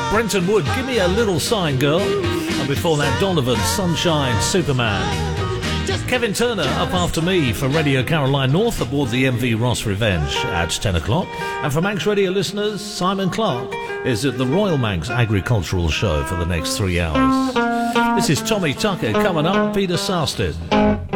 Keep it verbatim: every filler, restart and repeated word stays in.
Brenton Wood, Give Me a Little Sign, Girl. And before that, Donovan, Sunshine, Superman. Kevin Turner, Up After Me from Radio Caroline North aboard the M V Ross Revenge at ten o'clock. And for Manx Radio listeners, Simon Clark is at the Royal Manx Agricultural Show for the next three hours. This is Tommy Tucker. Coming up, Peter Sarsted.